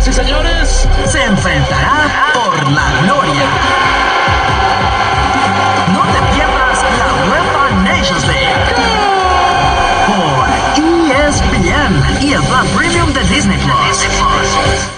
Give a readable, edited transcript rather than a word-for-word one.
y señores, se enfrentará por la gloria. No te pierdas la UEFA Nations League por ESPN y el Plan Premium de Disney Plus.